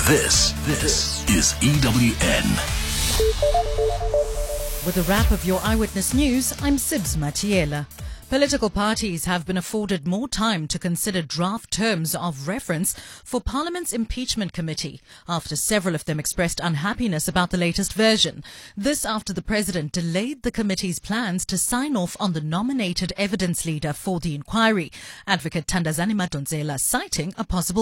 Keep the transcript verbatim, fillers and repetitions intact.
This, this is E W N. With a wrap of your Eyewitness News, I'm Sibs Matiela. Political parties have been afforded more time to consider draft terms of reference for Parliament's impeachment committee after several of them expressed unhappiness about the latest version. This after the President delayed the committee's plans to sign off on the nominated evidence leader for the inquiry. Advocate Thandazani Madonsela citing a possible